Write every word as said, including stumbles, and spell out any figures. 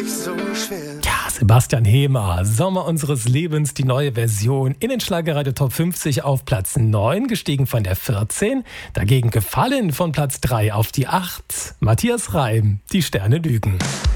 So schwer. Ja, Sebastian Hehmer, Sommer unseres Lebens, die neue Version in den Schlagerradio Top fünfzig auf Platz neun, gestiegen von der vierzehn, dagegen gefallen von Platz drei auf die acht. Matthias Reim, die Sterne lügen.